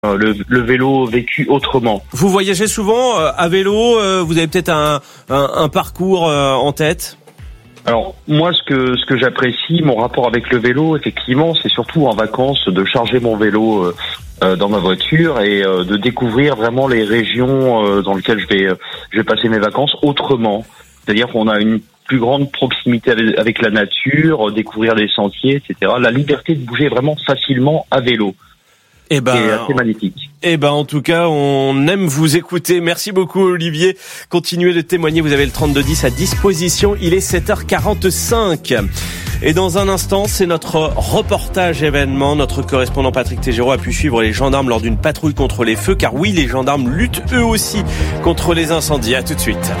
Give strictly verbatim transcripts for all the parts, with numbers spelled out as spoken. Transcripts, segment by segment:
Le, le vélo vécu autrement. Vous voyagez souvent euh, à vélo, euh, vous avez peut-être un, un, un parcours euh, en tête? Alors moi, ce que ce que j'apprécie, mon rapport avec le vélo, effectivement, c'est surtout en vacances de charger mon vélo euh, euh, dans ma voiture et euh, de découvrir vraiment les régions euh, dans lesquelles je vais euh, je vais passer mes vacances autrement. C'est-à-dire qu'on a une plus grande proximité avec, avec la nature, euh, découvrir les sentiers, et cetera. La liberté de bouger vraiment facilement à vélo. Eh ben, c'est assez magnifique. Eh ben, en tout cas, on aime vous écouter. Merci beaucoup, Olivier. Continuez de témoigner. Vous avez le trente-deux dix à disposition. Il est sept heures quarante-cinq. Et dans un instant, c'est notre reportage événement. Notre correspondant Patrick Tégéraud a pu suivre les gendarmes lors d'une patrouille contre les feux. Car oui, les gendarmes luttent eux aussi contre les incendies. À tout de suite.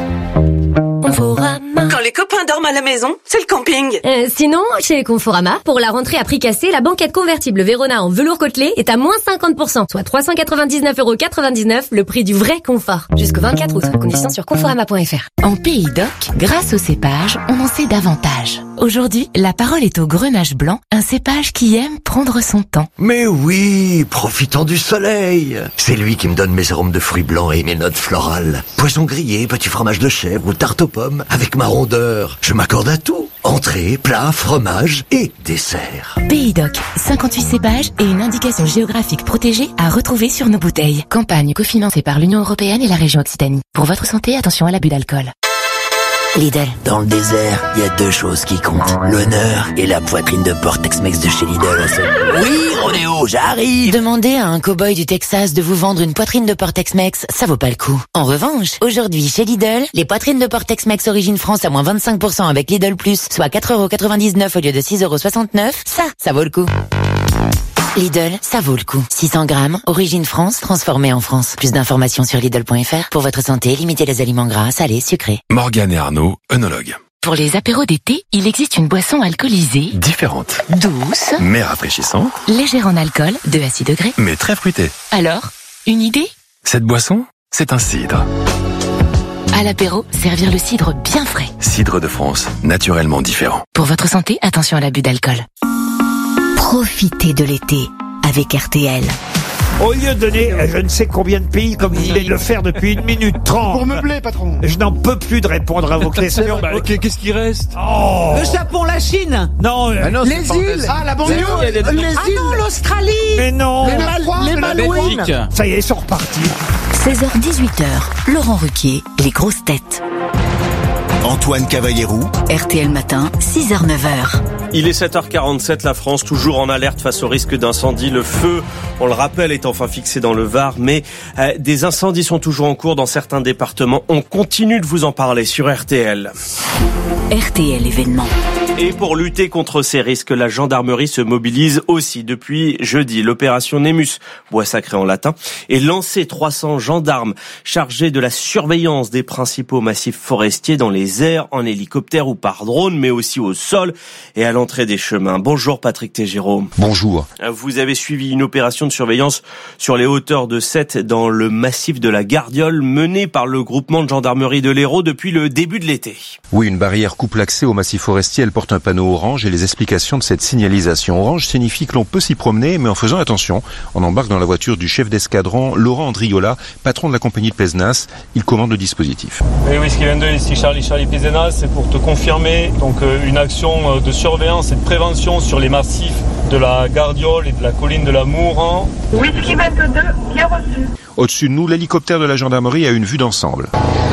Quand les copains dorment à la maison, c'est le camping. Euh, sinon, chez Conforama, pour la rentrée à prix cassé, la banquette convertible Vérona en velours côtelé est à moins cinquante pour cent, soit trois cent quatre-vingt-dix-neuf euros quatre-vingt-dix-neuf, le prix du vrai confort. Jusqu'au vingt-quatre août, conditions sur conforama point f r. En Pays d'Oc, grâce au cépage, on en sait davantage. Aujourd'hui, la parole est au Grenache blanc, un cépage qui aime prendre son temps. Mais oui, profitant du soleil. C'est lui qui me donne mes arômes de fruits blancs et mes notes florales. Poisson grillé, petit fromage de chèvre ou tarte aux pommes, avec ma rondeur. Je m'accorde à tout. Entrée, plat, fromage et dessert. Pays d'Oc, cinquante-huit cépages et une indication géographique protégée à retrouver sur nos bouteilles. Campagne cofinancée par l'Union européenne et la région Occitanie. Pour votre santé, attention à l'abus d'alcool. Lidl. Dans le désert, il y a deux choses qui comptent. L'honneur et la poitrine de porc Tex-Mex de chez Lidl. Oui, Rodéo, j'arrive. Demandez à un cow-boy du Texas de vous vendre une poitrine de porc Tex-Mex, ça vaut pas le coup. En revanche, aujourd'hui, chez Lidl, les poitrines de porc Tex-Mex Origine France à moins vingt-cinq pour cent avec Lidl Plus, soit quatre euros quatre-vingt-dix-neuf au lieu de six euros soixante-neuf, ça, ça vaut le coup. Lidl, ça vaut le coup. six cents grammes, origine France, transformée en France. Plus d'informations sur Lidl point f r. Pour votre santé, limitez les aliments gras, salés, sucrés. Morgane et Arnaud, œnologues. Pour les apéros d'été, il existe une boisson alcoolisée. Différente. Douce. Mais rafraîchissante. Légère en alcool, deux à six degrés. Mais très fruitée. Alors, une idée? Cette boisson, c'est un cidre. À l'apéro, servir le cidre bien frais. Cidre de France, naturellement différent. Pour votre santé, attention à l'abus d'alcool. Profitez de l'été avec R T L. Au lieu de donner je ne sais combien de pays comme vous venez de le faire depuis une minute trente. Pour meubler, patron. Je n'en peux plus de répondre à vos questions. Bah, ok, qu'est-ce qui reste? Oh. Le Japon, la Chine. Non, euh, ah non les îles. Ah, la banlieue. Les, les, les ah non, l'Australie. Mais non. Les, Mal les Malouines. Ça y est, ils sont repartis. seize heures dix-huit heures. Laurent Ruquier, les grosses têtes. Antoine Cavallero. R T L Matin, six heures neuf heures. Il est sept heures quarante-sept, la France toujours en alerte face au risque d'incendie. Le feu, on le rappelle, est enfin fixé dans le Var, mais euh, des incendies sont toujours en cours dans certains départements. On continue de vous en parler sur R T L. R T L événement. Et pour lutter contre ces risques, la gendarmerie se mobilise aussi. Depuis jeudi, l'opération Nemus, bois sacré en latin, est lancée. trois cents gendarmes chargés de la surveillance des principaux massifs forestiers dans les airs, en hélicoptère ou par drone, mais aussi au sol et à l'entrée des chemins. Bonjour Patrick Tégéraud. Bonjour. Vous avez suivi une opération de surveillance sur les hauteurs de Sète dans le massif de la Gardiole, menée par le groupement de gendarmerie de l'Hérault depuis le début de l'été. Oui, une barrière coupe l'accès au massif forestier. Elle porte un panneau orange et les explications de cette signalisation. Orange signifie que l'on peut s'y promener, mais en faisant attention. On embarque dans la voiture du chef d'escadron, Laurent Andriola, patron de la compagnie de Pézenas. Il commande le dispositif. Et oui, ce qui vient de ici, Charlie Charlie Pézenas, c'est pour te confirmer donc euh, une action de surveillance et de prévention sur les massifs de la Gardiole et de la colline de la Mouran. Whisky vingt-deux, bien reçu. Au-dessus de nous, l'hélicoptère de la gendarmerie a une vue d'ensemble.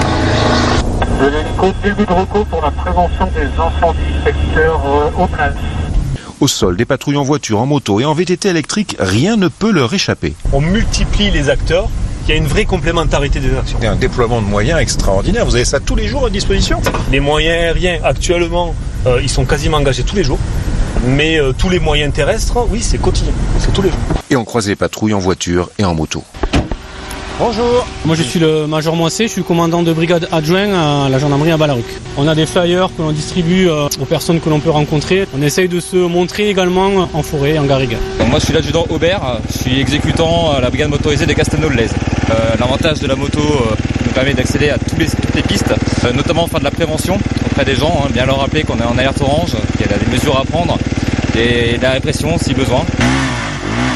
De l'hélico début de recours pour la prévention des incendies, secteur euh, Auplace. Au sol, des patrouilles en voiture, en moto et en V T T électrique, rien ne peut leur échapper. On multiplie les acteurs, il y a une vraie complémentarité des actions. Et un déploiement de moyens extraordinaire, vous avez ça tous les jours à disposition? Les moyens aériens, actuellement, euh, ils sont quasiment engagés tous les jours. Mais euh, tous les moyens terrestres, oui, c'est quotidien, c'est tous les jours. Et on croise les patrouilles en voiture et en moto. Bonjour. Moi je suis le major Moissé, je suis commandant de brigade adjoint à la gendarmerie à Balaruc. On a des flyers que l'on distribue aux personnes que l'on peut rencontrer. On essaye de se montrer également en forêt, en garrigue. Moi je suis l'adjudant Aubert, je suis exécutant à la brigade motorisée de Castelnau-de-Lèze. Euh, l'avantage de la moto euh, nous permet d'accéder à tous les, toutes les pistes, euh, notamment faire de la prévention auprès des gens, hein, bien leur rappeler qu'on est en alerte orange, qu'il y a des mesures à prendre et de la répression si besoin.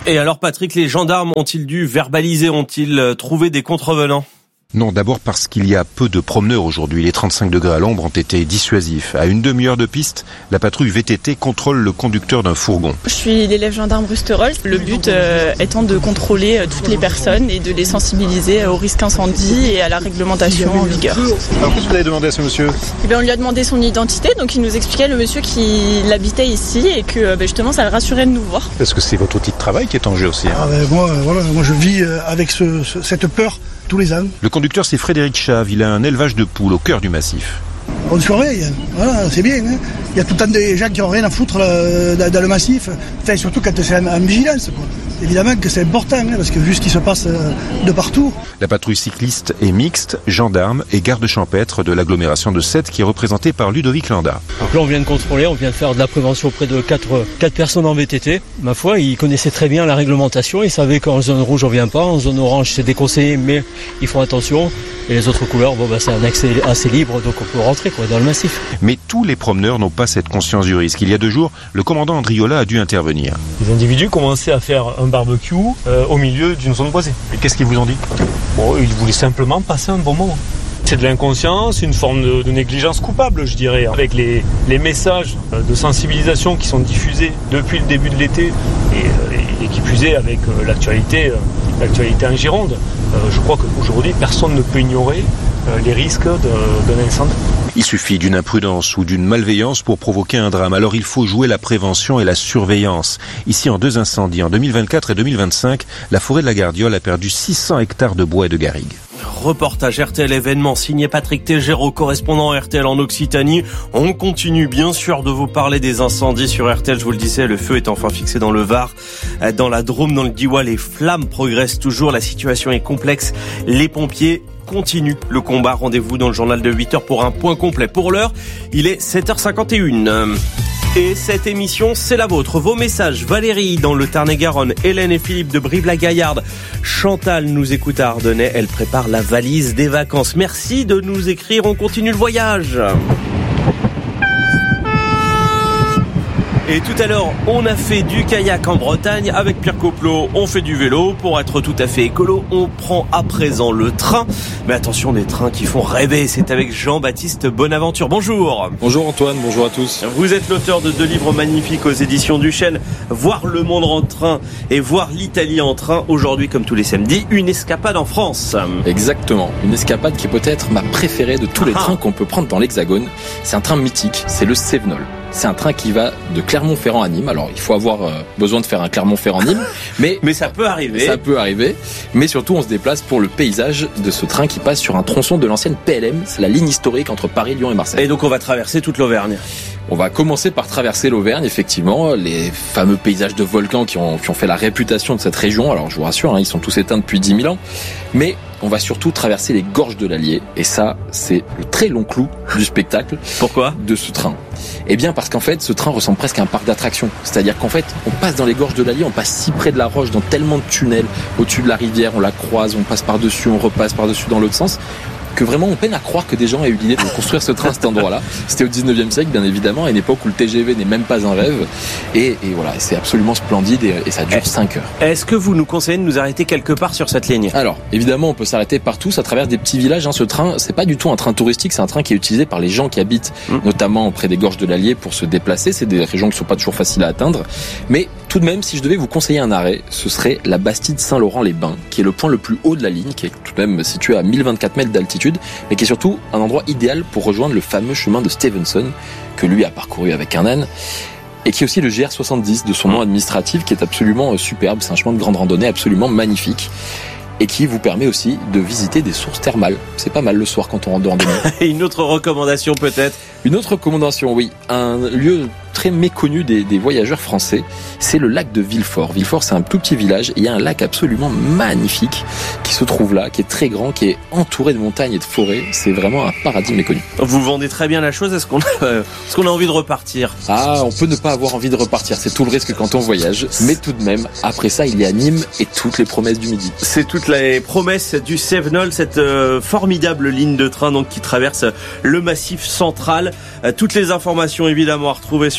Et alors Patrick, les gendarmes ont-ils dû verbaliser, ont-ils trouvé des contrevenants ? Non, d'abord parce qu'il y a peu de promeneurs aujourd'hui. Les trente-cinq degrés à l'ombre ont été dissuasifs. À une demi-heure de piste, la patrouille V T T contrôle le conducteur d'un fourgon. Je suis l'élève gendarme Rusterol. Le but euh, étant de contrôler euh, toutes les personnes et de les sensibiliser au risque incendie et à la réglementation en vigueur. Alors qu'est-ce que vous avez demandé à ce monsieur ? Eh bien, on lui a demandé son identité, donc il nous expliquait, le monsieur, qu'il habitait ici et que ben, justement ça le rassurait de nous voir. Parce que c'est votre outil de travail qui est en jeu aussi. Hein. Ah ben, moi, voilà, moi je vis avec ce, ce, cette peur tous les ans. Le conducteur, c'est Frédéric Chave. Il a un élevage de poules au cœur du massif. On surveille, voilà, c'est bien. Hein. Il y a tout le temps des gens qui n'ont rien à foutre là, dans le massif, enfin, surtout quand c'est en, en vigilance, quoi. Évidemment que c'est important, hein, parce que vu ce qui se passe de partout. La patrouille cycliste est mixte, gendarmes et gardes champêtres de l'agglomération de Sète qui est représentée par Ludovic Landa. Donc là on vient de contrôler, on vient de faire de la prévention auprès de quatre personnes en V T T. Ma foi, ils connaissaient très bien la réglementation, ils savaient qu'en zone rouge on vient pas, en zone orange c'est déconseillé mais ils font attention. Et les autres couleurs, bon bah c'est un accès assez libre donc on peut rentrer quoi, dans le massif. Mais tous les promeneurs n'ont pas cette conscience du risque. Il y a deux jours, le commandant Andriola a dû intervenir. Les individus commençaient à faire un barbecue euh, au milieu d'une zone boisée. Et qu'est-ce qu'ils vous ont dit ? Bon, ils voulaient simplement passer un bon moment. C'est de l'inconscience, une forme de, de négligence coupable, je dirais, avec les, les messages de sensibilisation qui sont diffusés depuis le début de l'été et, et, et qui plus est avec euh, l'actualité, euh, l'actualité en Gironde. Euh, je crois qu'aujourd'hui, personne ne peut ignorer euh, les risques de, d'un incendie. Il suffit d'une imprudence ou d'une malveillance pour provoquer un drame. Alors il faut jouer la prévention et la surveillance. Ici, en deux incendies, en deux mille vingt-quatre et deux mille vingt-cinq, la forêt de la Gardiole a perdu six cents hectares de bois et de garrigues. Reportage R T L événement signé Patrick Tégéraud, correspondant R T L en Occitanie. On continue bien sûr de vous parler des incendies sur R T L. Je vous le disais, le feu est enfin fixé dans le Var, dans la Drôme, dans le Diois. Les flammes progressent toujours. La situation est complexe. Les pompiers continue le combat. Rendez-vous dans le journal de huit heures pour un point complet. Pour l'heure, il est sept heures cinquante et une. Et cette émission, c'est la vôtre. Vos messages, Valérie dans le Tarn-et-Garonne, Hélène et Philippe de Brive-la-Gaillarde, Chantal nous écoute à Ardennais, elle prépare la valise des vacances. Merci de nous écrire, on continue le voyage. Et tout à l'heure, on a fait du kayak en Bretagne avec Pierre Coplot. On fait du vélo. Pour être tout à fait écolo, on prend à présent le train. Mais attention, des trains qui font rêver. C'est avec Jean-Baptiste Bonaventure. Bonjour. Bonjour Antoine, bonjour à tous. Vous êtes l'auteur de deux livres magnifiques aux éditions du Chêne. Voir le monde en train et voir l'Italie en train. Aujourd'hui, comme tous les samedis, une escapade en France. Exactement. Une escapade qui est peut-être ma préférée de tous les trains qu'on peut prendre dans l'Hexagone. C'est un train mythique. C'est le Cévenol. C'est un train qui va de Clermont-Ferrand à Nîmes. Alors, il faut avoir euh, besoin de faire un Clermont-Ferrand-Nîmes, mais mais ça peut arriver. Ça peut arriver. Mais surtout, on se déplace pour le paysage de ce train qui passe sur un tronçon de l'ancienne P L M. C'est la ligne historique entre Paris, Lyon et Marseille. Et donc, on va traverser toute l'Auvergne. On va commencer par traverser l'Auvergne, effectivement, les fameux paysages de volcans qui ont, qui ont fait la réputation de cette région. Alors, je vous rassure, hein, ils sont tous éteints depuis dix mille ans. Mais on va surtout traverser les gorges de l'Allier. Et ça, c'est le très long clou du spectacle. Pourquoi ? De ce train. Eh bien, parce qu'en fait, ce train ressemble presque à un parc d'attractions. C'est-à-dire qu'en fait, on passe dans les gorges de l'Allier, on passe si près de la roche, dans tellement de tunnels, au-dessus de la rivière, on la croise, on passe par-dessus, on repasse par-dessus dans l'autre sens, que vraiment on peine à croire que des gens aient eu l'idée de construire ce train à cet endroit-là. C'était au dix-neuvième siècle, bien évidemment, à une époque où le T G V n'est même pas un rêve. Et, et voilà, c'est absolument splendide et, et ça dure cinq heures. Est-ce que vous nous conseillez de nous arrêter quelque part sur cette ligne ? Alors, évidemment, on peut s'arrêter partout, ça traverse des petits villages. Hein. Ce train, c'est pas du tout un train touristique, c'est un train qui est utilisé par les gens qui habitent, mmh. notamment près des gorges de l'Allier, pour se déplacer. C'est des régions qui sont pas toujours faciles à atteindre. Mais tout de même, si je devais vous conseiller un arrêt, ce serait la Bastide Saint-Laurent-les-Bains, qui est le point le plus haut de la ligne, qui est tout de même situé à mille vingt-quatre mètres d'altitude, mais qui est surtout un endroit idéal pour rejoindre le fameux chemin de Stevenson, que lui a parcouru avec un âne, et qui est aussi le G R soixante-dix de son nom administratif, qui est absolument superbe. C'est un chemin de grande randonnée absolument magnifique, et qui vous permet aussi de visiter des sources thermales. C'est pas mal le soir quand on rentre de randonnée. Et une autre recommandation peut-être ? Une autre recommandation, oui. Un lieu très méconnu des, des voyageurs français, c'est le lac de Villefort. Villefort, c'est un tout petit village, et il y a un lac absolument magnifique qui se trouve là, qui est très grand, qui est entouré de montagnes et de forêts. C'est vraiment un paradis méconnu. Vous vendez très bien la chose, est-ce qu'on a, euh, est-ce qu'on a envie de repartir ? Ah, on peut ne pas avoir envie de repartir, c'est tout le risque quand on voyage. Mais tout de même, après ça, il y a Nîmes et toutes les promesses du Midi. C'est toutes les promesses du Cévenol, cette euh, formidable ligne de train donc qui traverse le Massif central. Euh, toutes les informations évidemment à retrouver sur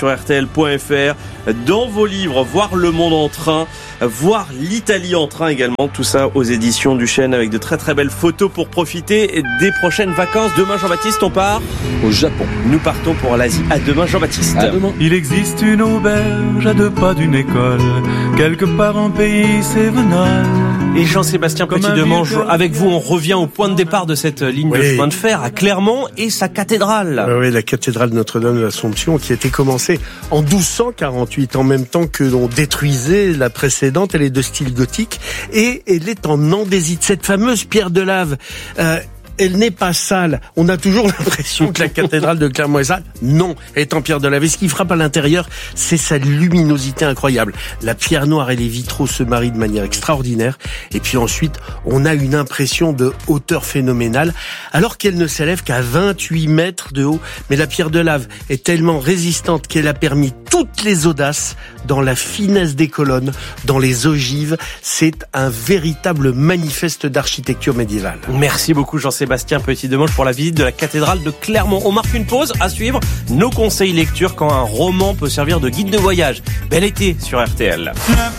sur R T L point F R, dans vos livres, voir le monde en train, voir l'Italie en train également, tout ça aux éditions du Chêne avec de très très belles photos pour profiter des prochaines vacances. Demain, Jean-Baptiste, on part au Japon. Nous partons pour l'Asie. À demain, Jean-Baptiste. À demain. Il existe une auberge à deux pas d'une école, quelque part en pays sévenol. Et Jean-Sébastien Petit-Demange, avec vous, on revient au point de départ de cette ligne oui. de chemin de fer à Clermont et sa cathédrale. Euh, oui, la cathédrale Notre-Dame de l'Assomption qui a été commencée en douze cent quarante-huit, en même temps que l'on détruisait la précédente. Elle est de style gothique et elle est en andésite. Cette fameuse pierre de lave, euh, elle n'est pas sale. On a toujours l'impression que la cathédrale de Clermont est sale. Non, elle est en pierre de lave. Et ce qui frappe à l'intérieur, c'est sa luminosité incroyable. La pierre noire et les vitraux se marient de manière extraordinaire. Et puis ensuite, on a une impression de hauteur phénoménale, alors qu'elle ne s'élève qu'à vingt-huit mètres de haut. Mais la pierre de lave est tellement résistante qu'elle a permis toutes les audaces dans la finesse des colonnes, dans les ogives. C'est un véritable manifeste d'architecture médiévale. Merci beaucoup, Jean-Sébastien. Sébastien Petit-Demange pour la visite de la cathédrale de Clermont. On marque une pause, à suivre nos conseils lecture quand un roman peut servir de guide de voyage. Bel été sur R T L.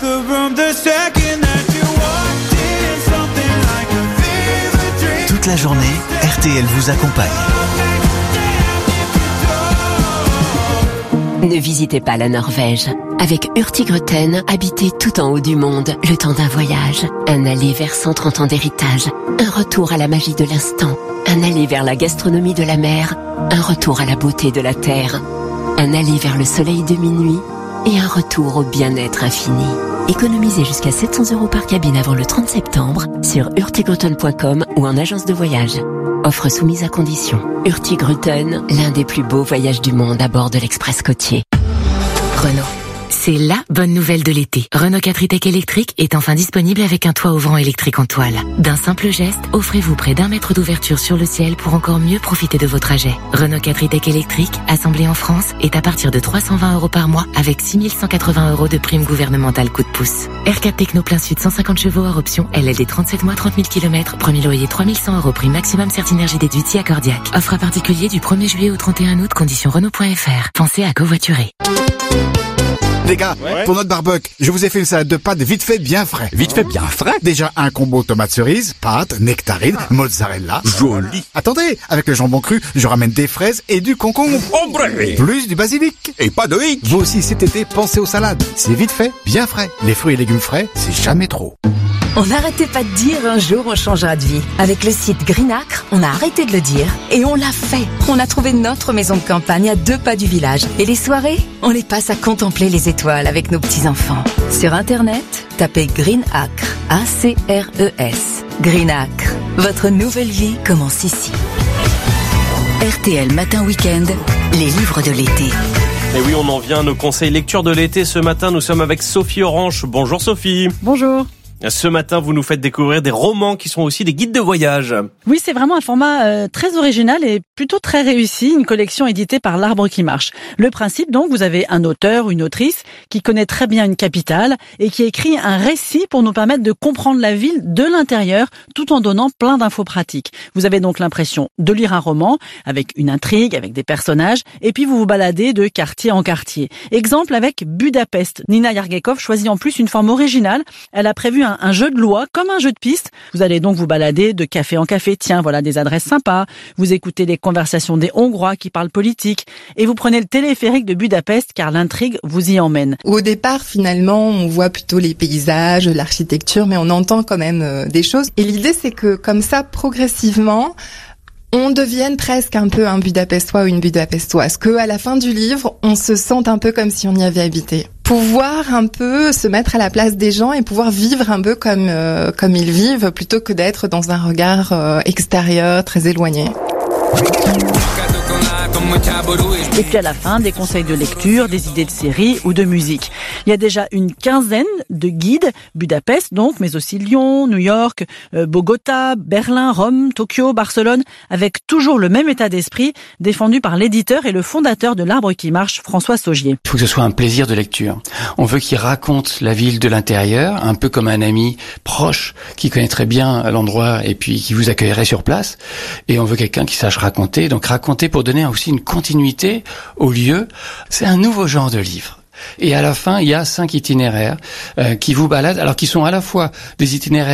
Toute la journée, R T L vous accompagne. Ne visitez pas la Norvège. Avec Hurtigruten, habitez tout en haut du monde, le temps d'un voyage. Un aller vers cent trente ans d'héritage. Un retour à la magie de l'instant. Un aller vers la gastronomie de la mer. Un retour à la beauté de la terre. Un aller vers le soleil de minuit. Et un retour au bien-être infini. Économisez jusqu'à sept cents euros par cabine avant le trente septembre sur hurtigruten point com ou en agence de voyage. Offre soumise à condition. Hurtigruten, l'un des plus beaux voyages du monde à bord de l'Express côtier. Renault. C'est la bonne nouvelle de l'été. Renault quatre e-Tech électrique est enfin disponible avec un toit ouvrant électrique en toile. D'un simple geste, offrez-vous près d'un mètre d'ouverture sur le ciel pour encore mieux profiter de vos trajets. Renault quatre e-Tech électrique, assemblé en France, est à partir de trois cent vingt euros par mois avec six mille cent quatre-vingts euros de prime gouvernementale coup de pouce. R quatre Techno plein sud cent cinquante chevaux hors option, L L D trente-sept mois trente mille kilomètres, premier loyer trois mille cent euros, prime maximum Certinergie déduite si accordiaque. Offre à particulier du premier juillet au trente et un août, conditions Renault point F R. Pensez à covoiturer. Les gars, ouais. Pour notre barbecue, je vous ai fait une salade de pâtes vite fait bien frais. Vite fait bien frais? Déjà un combo tomate cerise, pâtes, nectarine, mozzarella. Joli. Attendez, avec le jambon cru, je ramène des fraises et du concombre. Ombre. Plus du basilic. Et pas de hic. Vous aussi cet été, pensez aux salades. C'est vite fait, bien frais. Les fruits et légumes frais, c'est jamais trop. On n'arrêtait pas de dire un jour on changera de vie. Avec le site Greenacre, on a arrêté de le dire et on l'a fait. On a trouvé notre maison de campagne à deux pas du village. Et les soirées, on les passe à contempler les étoiles avec nos petits-enfants. Sur Internet, tapez Greenacre, A C R E S. Greenacre, votre nouvelle vie commence ici. R T L Matin Week-end, les livres de l'été. Et oui, on en vient à nos conseils lecture de l'été. Ce matin, nous sommes avec Sophie Orange. Bonjour Sophie. Bonjour. Ce matin, vous nous faites découvrir des romans qui sont aussi des guides de voyage. Oui, c'est vraiment un format euh, très original et plutôt très réussi, une collection éditée par l'Arbre qui marche. Le principe, donc, vous avez un auteur ou une autrice qui connaît très bien une capitale et qui écrit un récit pour nous permettre de comprendre la ville de l'intérieur tout en donnant plein d'infos pratiques. Vous avez donc l'impression de lire un roman avec une intrigue, avec des personnages et puis vous vous baladez de quartier en quartier. Exemple avec Budapest. Nina Yargekov choisit en plus une forme originale. Elle a prévu un un jeu de loi comme un jeu de piste. Vous allez donc vous balader de café en café. Tiens, voilà des adresses sympas. Vous écoutez les conversations des Hongrois qui parlent politique. Et vous prenez le téléphérique de Budapest car l'intrigue vous y emmène. Au départ, finalement, on voit plutôt les paysages, l'architecture, mais on entend quand même euh, des choses. Et l'idée, c'est que comme ça, progressivement, on devienne presque un peu un Budapestois ou une Budapestoise. Que à la fin du livre, on se sente un peu comme si on y avait habité. Pouvoir un peu se mettre à la place des gens et pouvoir vivre un peu comme euh, comme ils vivent plutôt que d'être dans un regard euh, extérieur très éloigné. Et puis à la fin, des conseils de lecture, des idées de séries ou de musique. Il y a déjà une quinzaine de guides, Budapest donc, mais aussi Lyon, New York, euh, Bogota, Berlin, Rome, Tokyo, Barcelone, avec toujours le même état d'esprit, défendu par l'éditeur et le fondateur de l'Arbre qui marche, François Saugier. Il faut que ce soit un plaisir de lecture. On veut qu'il raconte la ville de l'intérieur, un peu comme un ami proche qui connaît très bien l'endroit et puis qui vous accueillerait sur place. Et on veut quelqu'un qui sache raconter, donc raconter pour pour donner aussi une continuité au lieu. C'est un nouveau genre de livre. Et à la fin, il y a cinq itinéraires euh, qui vous baladent, alors qui sont à la fois des itinéraires